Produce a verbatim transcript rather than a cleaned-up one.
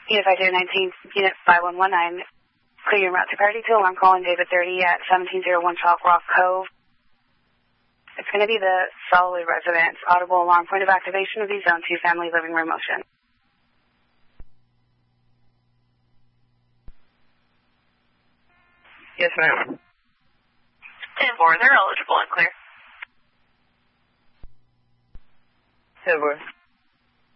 Unit five zero nineteen, Unit five one one nine, clear your route to Priority two, alarm calling David thirty at seventeen oh one Chalk Rock Cove. It's going to be the Soloway residence. Audible alarm point of activation of the Zone two family living room motion. Yes, ma'am. ten four, they're eligible and clear. ten four.